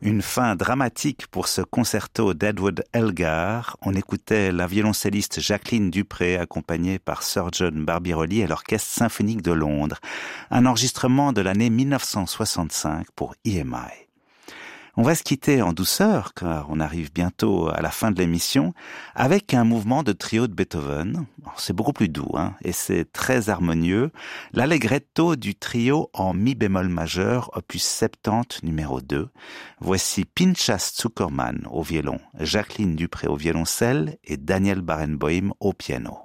Une fin dramatique pour ce concerto d'Edward Elgar. On écoutait la violoncelliste Jacqueline Dupré accompagnée par Sir John Barbirolli et l'Orchestre symphonique de Londres. Un enregistrement de l'année 1965 pour EMI. On va se quitter en douceur, car on arrive bientôt à la fin de l'émission, avec un mouvement de trio de Beethoven. C'est beaucoup plus doux, et c'est très harmonieux. L'allegretto du trio en mi bémol majeur, opus 70, numéro 2. Voici Pinchas Zuckermann au violon, Jacqueline Dupré au violoncelle et Daniel Barenboim au piano.